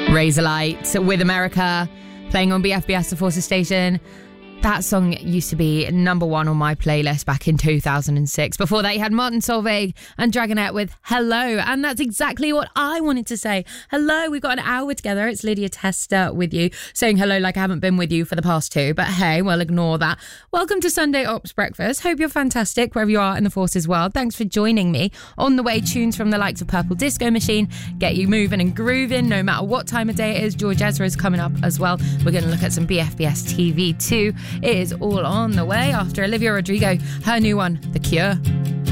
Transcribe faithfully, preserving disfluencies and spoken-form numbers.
Razorlight with America, playing on B F B S, the Forces station. That song used to be number one on my playlist back in two thousand six. Before that, you had Martin Solveig and Dragonette with Hello. And that's exactly what I wanted to say. Hello, we've got an hour together. It's Lydia Tester with you, saying hello like I haven't been with you for the past two. But hey, well, ignore that. Welcome to Sunday Ops Breakfast. Hope you're fantastic wherever you are in the Forces world. Thanks for joining me. On the way, tunes from the likes of Purple Disco Machine get you moving and grooving no matter what time of day it is. George Ezra is coming up as well. We're going to look at some B F B S T V too. It is all on the way after Olivia Rodrigo, her new one, The Cure.